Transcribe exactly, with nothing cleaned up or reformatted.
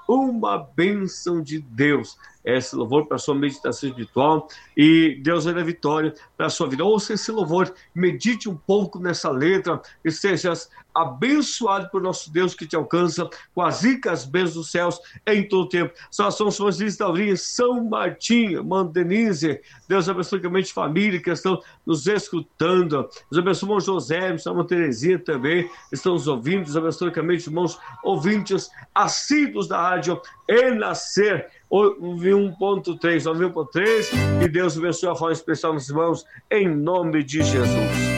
uma bênção de Deus. Esse louvor para a sua meditação espiritual e Deus vai dar vitória para a sua vida. Ouça esse louvor, medite um pouco nessa letra e sejas abençoado por nosso Deus que te alcança com as ricas bênçãos dos céus em todo o tempo. Saudações São Francisco Daurinha, São Martinho, Mano Denise, Deus abençoe a família que estão nos escutando. Deus abençoe o irmão José, a irmã Terezinha também, estão nos ouvindo. Deus abençoe os irmãos ouvintes assíduos da rádio Renascer ouve um ponto três, ouve um ponto três, e Deus abençoe a forma especial nos irmãos, em nome de Jesus.